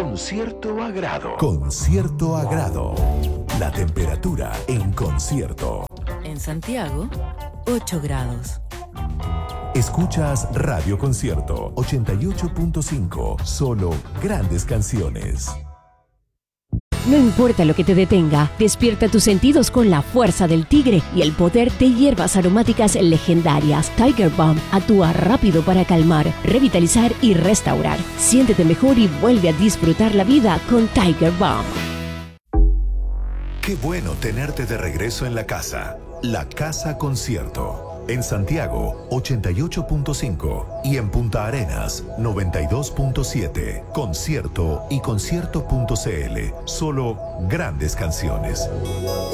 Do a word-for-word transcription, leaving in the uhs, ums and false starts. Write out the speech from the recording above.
con cierto agrado. Con cierto agrado. La temperatura en concierto. En Santiago, ocho grados. Escuchas Radio Concierto ochenta y ocho punto cinco. Solo grandes canciones. No importa lo que te detenga, despierta tus sentidos con la fuerza del tigre y el poder de hierbas aromáticas legendarias. Tiger Balm actúa rápido para calmar, revitalizar y restaurar. Siéntete mejor y vuelve a disfrutar la vida con Tiger Balm. Qué bueno tenerte de regreso en la casa. La Casa Concierto. En Santiago, ochenta y ocho punto cinco y en Punta Arenas, noventa y dos punto siete. Concierto y concierto punto c l. Solo grandes canciones.